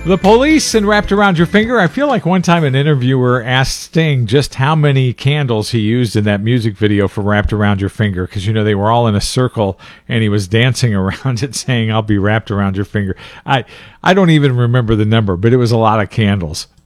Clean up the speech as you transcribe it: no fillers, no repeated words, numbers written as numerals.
The Police and Wrapped Around Your Finger. I feel like one time an interviewer asked Sting just how many candles he used in that music video for Wrapped Around Your Finger, because, you know, they were all in a circle and he was dancing around it saying, I'll be wrapped around your finger. I don't even remember the number, but it was a lot of candles.